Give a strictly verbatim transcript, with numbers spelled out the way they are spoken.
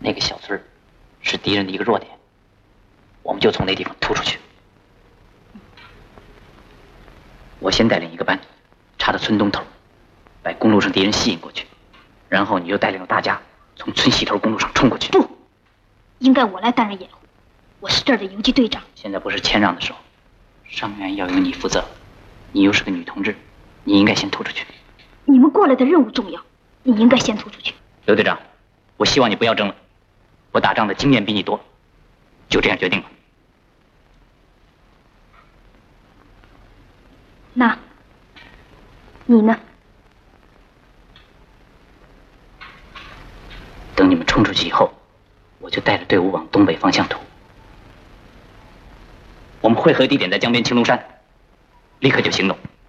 那个小村儿是敌人的一个弱点，我们就从那地方突出去。我先带领一个班，插到村东头，把公路上敌人吸引过去，然后你就带领大家从村西头公路上冲过去。 不，应该我来担任掩护，我是这儿的游击队长。 现在不是谦让的时候，伤员要由你负责，你又是个女同志，你应该先突出去。 你们过来的任务重要，你应该先突出去。 刘队长，我希望你不要争了，我打仗的经验比你多，就这样决定了。 那，你呢？ 等你们冲出去以后，我就带着队伍往东北方向突。我们汇合地点在江边青龙山，立刻就行动。